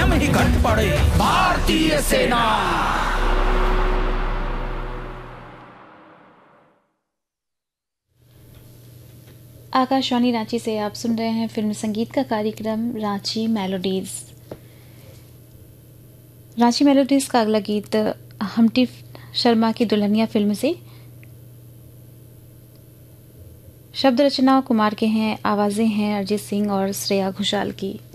स्वयं ही कट पड़े भारतीय सेना। आकाशवाणी रांची से आप सुन रहे हैं फिल्म संगीत का कार्यक्रम रांची मेलोडीज। रांची मेलोडीज का अगला गीत हम्टी शर्मा की दुल्हनिया फिल्म से। शब्द रचना कुमार के हैं, आवाजें हैं अरिजीत सिंह और श्रेया घोषाल की।